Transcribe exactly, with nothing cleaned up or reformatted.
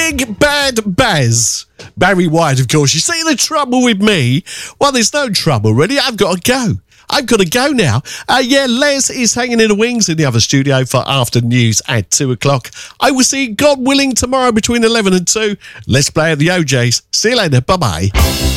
Big Bad Baz. Barry White, of course. You see the trouble with me? Well, there's no trouble, really. I've got to go. I've got to go now. Uh, yeah, Les is hanging in the wings in the other studio for after news at two o'clock. I will see you, God willing, tomorrow between eleven and two. Let's play at the O Js. See you later. Bye-bye.